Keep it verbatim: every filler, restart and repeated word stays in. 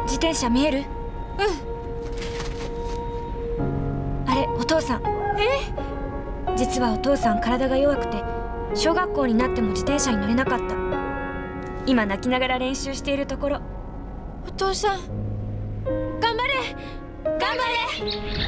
自転車見える？ うん。 あれ、お父さん。 え？ 実はお父さん体が弱くて小学校になっても自転車に乗れなかった。今泣きながら練習しているところ。 お父さん、頑張れ頑張れ。